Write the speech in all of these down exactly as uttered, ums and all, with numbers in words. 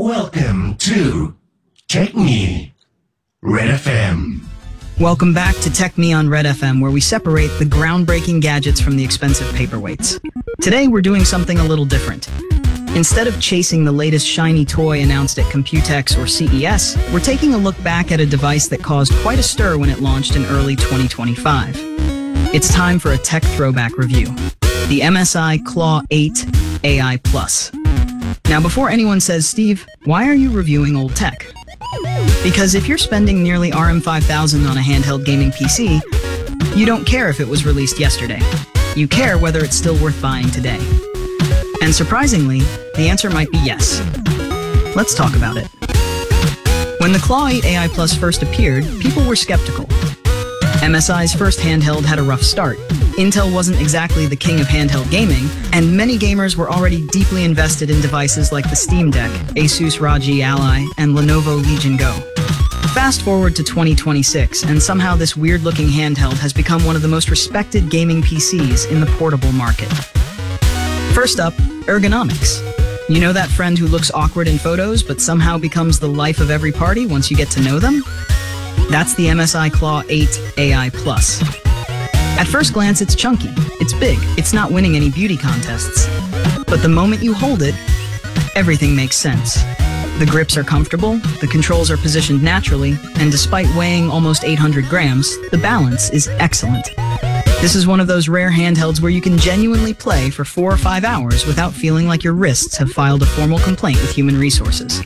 Welcome to Tech Me, Red F M. Welcome back to Tech Me on Red F M, where we separate the groundbreaking gadgets from the expensive paperweights. Today, we're doing something a little different. Instead of chasing the latest shiny toy announced at Computex or C E S, we're taking a look back at a device that caused quite a stir when it launched in early twenty twenty-five. It's time for a tech throwback review. The M S I Claw eight A I Plus. Now, before anyone says, Steve, why are you reviewing old tech? Because if you're spending nearly R M five thousand on a handheld gaming P C, you don't care if it was released yesterday. You care whether it's still worth buying today. And surprisingly, the answer might be yes. Let's talk about it. When the Claw eight A I Plus first appeared, people were skeptical. M S I's first handheld had a rough start. Intel wasn't exactly the king of handheld gaming, and many gamers were already deeply invested in devices like the Steam Deck, Asus R O G Ally, and Lenovo Legion Go. Fast forward to twenty twenty-six, and somehow this weird-looking handheld has become one of the most respected gaming P Cs in the portable market. First up, ergonomics. You know that friend who looks awkward in photos, but somehow becomes the life of every party once you get to know them? That's the M S I Claw eight A I Plus. At first glance, it's chunky, it's big, it's not winning any beauty contests. But the moment you hold it, everything makes sense. The grips are comfortable, the controls are positioned naturally, and despite weighing almost eight hundred grams, the balance is excellent. This is one of those rare handhelds where you can genuinely play for four or five hours without feeling like your wrists have filed a formal complaint with human resources.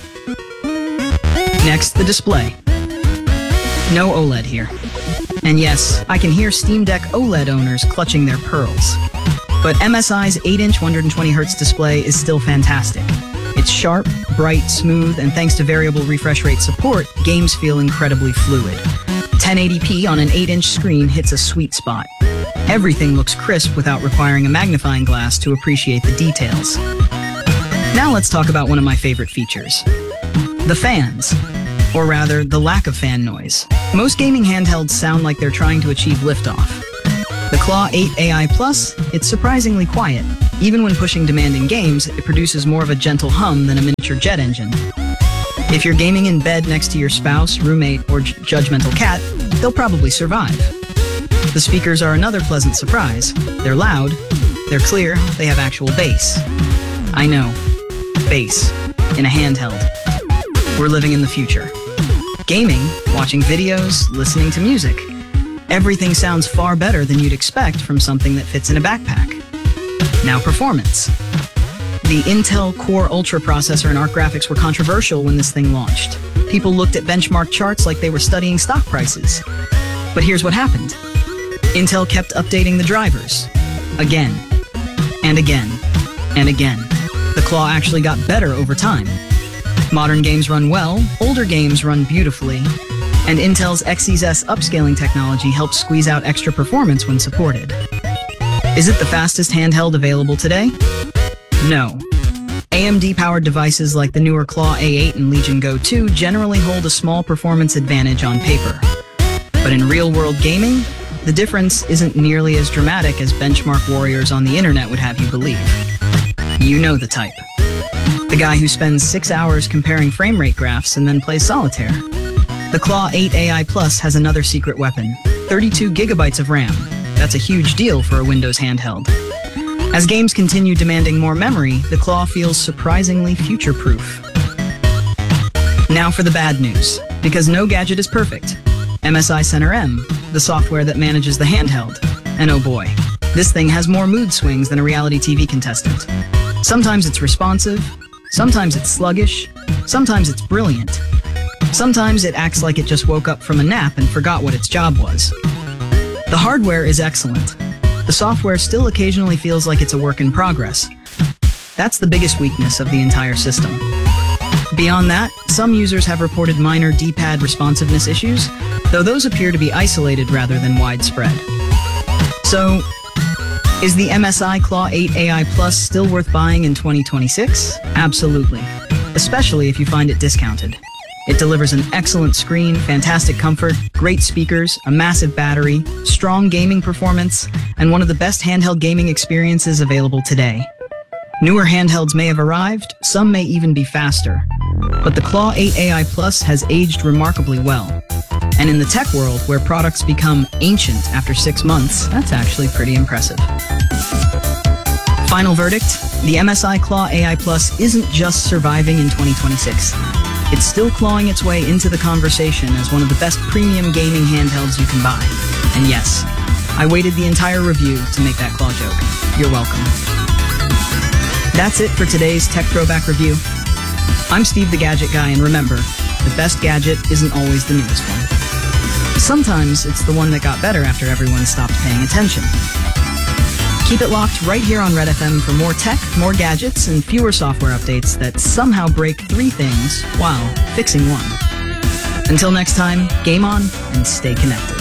Next, the display. No OLED here. And yes, I can hear Steam Deck OLED owners clutching their pearls. But M S I's eight inch one hundred twenty hertz display is still fantastic. It's sharp, bright, smooth, and thanks to variable refresh rate support, games feel incredibly fluid. ten eighty p on an eight inch screen hits a sweet spot. Everything looks crisp without requiring a magnifying glass to appreciate the details. Now let's talk about one of my favorite features. The fans. Or rather, the lack of fan noise. Most gaming handhelds sound like they're trying to achieve liftoff. The Claw eight A I Plus, it's surprisingly quiet. Even when pushing demanding games, it produces more of a gentle hum than a miniature jet engine. If you're gaming in bed next to your spouse, roommate, or j- judgmental cat, they'll probably survive. The speakers are another pleasant surprise. They're loud, they're clear, they have actual bass. I know, bass, in a handheld. We're living in the future. Gaming, watching videos, listening to music. Everything sounds far better than you'd expect from something that fits in a backpack. Now performance. The Intel Core Ultra processor and Arc graphics were controversial when this thing launched. People looked at benchmark charts like they were studying stock prices. But here's what happened. Intel kept updating the drivers. Again. And again. And again. The Claw actually got better over time. Modern games run well, older games run beautifully, and Intel's X E S upscaling technology helps squeeze out extra performance when supported. Is it the fastest handheld available today? No. A M D-powered devices like the newer Claw A eight and Legion Go two generally hold a small performance advantage on paper. But in real-world gaming, the difference isn't nearly as dramatic as benchmark warriors on the internet would have you believe. You know the type. The guy who spends six hours comparing frame rate graphs and then plays solitaire. The Claw eight A I Plus has another secret weapon, thirty-two gigabytes of RAM. That's a huge deal for a Windows handheld. As games continue demanding more memory, the Claw feels surprisingly future-proof. Now for the bad news, because no gadget is perfect. M S I Center M, the software that manages the handheld. And oh boy, this thing has more mood swings than a reality T V contestant. Sometimes it's responsive, sometimes it's sluggish, sometimes it's brilliant. Sometimes it acts like it just woke up from a nap and forgot what its job was. The hardware is excellent. The software still occasionally feels like it's a work in progress. That's the biggest weakness of the entire system. Beyond that, some users have reported minor D-pad responsiveness issues, though those appear to be isolated rather than widespread. So, is the M S I Claw eight A I Plus still worth buying in twenty twenty-six? Absolutely, especially if you find it discounted. It delivers an excellent screen, fantastic comfort, great speakers, a massive battery, strong gaming performance, and one of the best handheld gaming experiences available today. Newer handhelds may have arrived, some may even be faster. But the Claw eight A I Plus has aged remarkably well. And in the tech world, where products become ancient after six months, that's actually pretty impressive. Final verdict, the M S I Claw A I Plus isn't just surviving in twenty twenty-six. It's still clawing its way into the conversation as one of the best premium gaming handhelds you can buy. And yes, I waited the entire review to make that claw joke. You're welcome. That's it for today's Tech Throwback Review. I'm Steve the Gadget Guy, and remember, the best gadget isn't always the newest one. Sometimes it's the one that got better after everyone stopped paying attention. Keep it locked right here on Red F M for more tech, more gadgets, and fewer software updates that somehow break three things while fixing one. Until next time, game on and stay connected.